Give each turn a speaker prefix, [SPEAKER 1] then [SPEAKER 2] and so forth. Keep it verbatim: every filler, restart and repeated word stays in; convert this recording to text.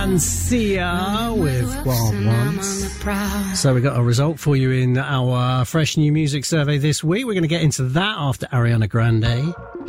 [SPEAKER 1] and Sia with Wild Ones. So we got a result for you in our fresh new music survey this week. We're going to get into that after Ariana Grande.